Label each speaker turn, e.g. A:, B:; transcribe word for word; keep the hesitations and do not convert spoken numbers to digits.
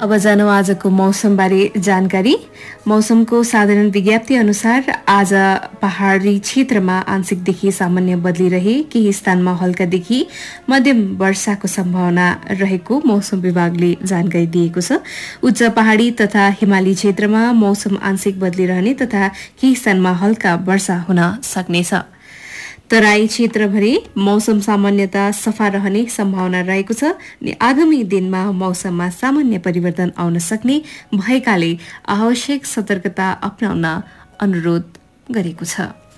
A: अब जानु आजको मौसमबारे जानकारी। मौसमको साधारण विज्ञप्ति अनुसार आज पहाडी क्षेत्रमा आंशिकदेखि सामान्य बदली रहे, केही स्थानमा हल्कादेखि मध्यम वर्षाको सम्भावना रहेको मौसम विभागले जानकारी दिएको छ। उच्च पहाडी तथा हिमाली क्षेत्रमा मौसम आंशिक बदली रहने तथा केही स्थानमा हल्का वर्षा हुन सक्नेछ। तराई क्षेत्रभरि मौसम सामान्यतः सफा रहने सम्भावना रहेको छ। आगामी दिनमा मौसममा सामान्य परिवर्तन आउन सक्ने भएकाले आवश्यक सतर्कता अपनाउन अनुरोध गरेको छ।